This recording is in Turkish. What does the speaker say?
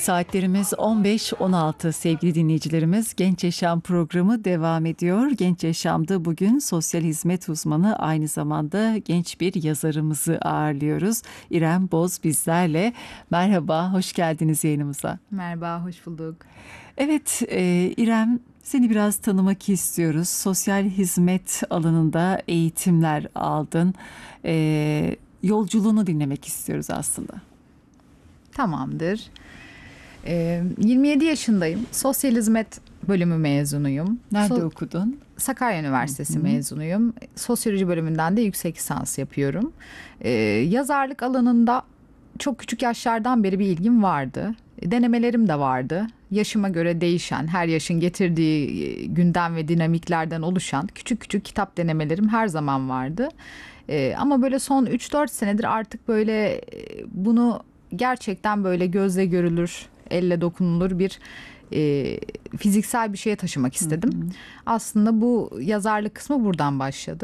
Saatlerimiz 15-16 sevgili dinleyicilerimiz. Genç Yaşam programı devam ediyor. Genç Yaşam'da bugün sosyal hizmet uzmanı, aynı zamanda genç bir yazarımızı ağırlıyoruz. İrem Boz bizlerle. Merhaba, hoş geldiniz yayınımıza. Merhaba, hoş bulduk. Evet İrem, seni biraz tanımak istiyoruz. Sosyal hizmet alanında eğitimler aldın. Yolculuğunu dinlemek istiyoruz aslında. Tamamdır. 27 yaşındayım. Sosyal hizmet bölümü mezunuyum. Nerede okudun? Sakarya Üniversitesi mezunuyum. Sosyoloji bölümünden de yüksek lisans yapıyorum. Yazarlık alanında çok küçük yaşlardan beri bir ilgim vardı. Denemelerim de vardı. Yaşıma göre değişen, her yaşın getirdiği gündem ve dinamiklerden oluşan küçük küçük kitap denemelerim her zaman vardı. Ama böyle son 3-4 senedir artık böyle bunu gerçekten böyle gözle görülür, elle dokunulur bir fiziksel bir şeye taşımak istedim. Aslında bu yazarlık kısmı buradan başladı.